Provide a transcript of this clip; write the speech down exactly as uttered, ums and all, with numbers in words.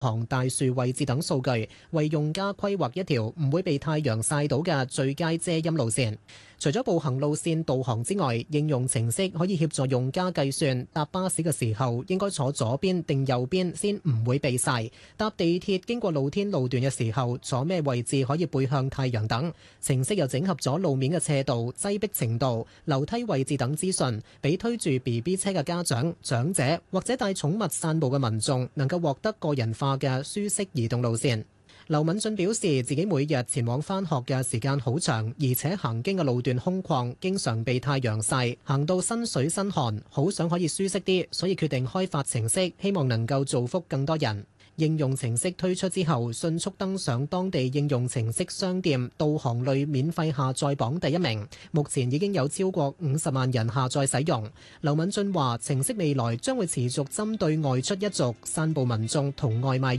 航大樹位置等數據，為用家規劃一條唔會被太陽曬到嘅最佳遮陰路線。除咗步行路線導航之外，應用程式可以協助用家計算搭巴士嘅時候應該坐左邊定右邊先唔會被曬，搭地鐵經過露天路段嘅時候坐咩位置可以背向太陽等。程式又整合咗路面嘅斜度、擠迫程度、樓梯位置等資訊，俾推住 B B 車嘅家長、長者或者帶寵物散步嘅民眾能夠獲得個人化嘅舒適移動路線。劉敏俊表示，自己每日前往返學嘅時間好長，而且行經嘅路段空曠，經常被太陽曬，行到身水身汗，好想可以舒適啲，所以決定開發程式，希望能夠造福更多人。應用程式推出之後，迅速登上當地應用程式商店導航類免費下載榜第一名，目前已經有超過五十萬人下載使用。劉敏俊話，程式未來將會持續針對外出一族、散步民眾同外賣